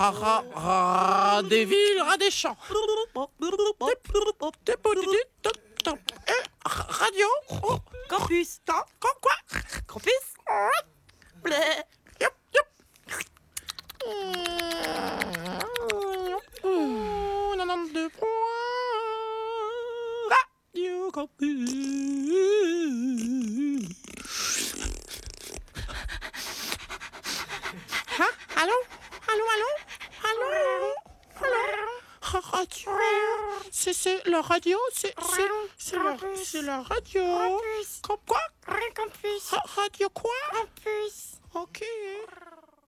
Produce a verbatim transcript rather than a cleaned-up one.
ra, ra, ra, des villes, ras des champs. Des petites, top, top. Eh, radio. Oh, Campus. ta- co- quoi? Campus. Bleh. Yop, yop. Oh, quatre-vingt-douze points. Radio Campus. Hein? Allô? Allô, allô? Allô? Allô? Ra- Radio? C'est, c'est la radio? C'est, c'est, c'est la, c'est la radio? Campus. Com- quoi? Campus. Ra- Radio quoi? Campus. Ok.